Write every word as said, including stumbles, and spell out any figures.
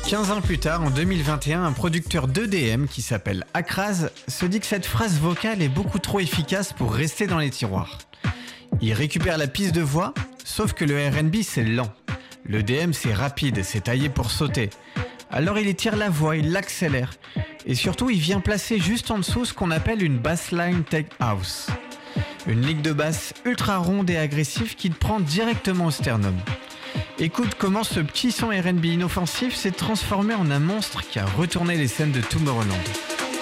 quinze ans plus tard, en deux mille vingt et un, un producteur d'E D M qui s'appelle Akraz se dit que cette phrase vocale est beaucoup trop efficace pour rester dans les tiroirs. Il récupère la piste de voix, sauf que le R and B c'est lent. Le D M c'est rapide, c'est taillé pour sauter. Alors il étire la voix, il l'accélère. Et surtout il vient placer juste en dessous ce qu'on appelle une bassline tech house. Une ligne de basse ultra ronde et agressive qui te prend directement au sternum. Écoute comment ce petit son R and B inoffensif s'est transformé en un monstre qui a retourné les scènes de Tomorrowland.